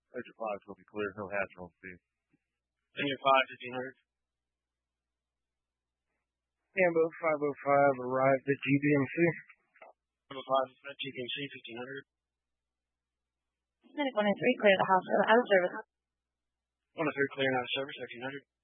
Exit 5 will be clear. No hazard on scene. Engine 5, 1500. Ambo 505 arrived at GBMC. Ambo 5 at GBMC, 1500. Medic 103, clear the house out of service. 103, clear and out of service, 1500.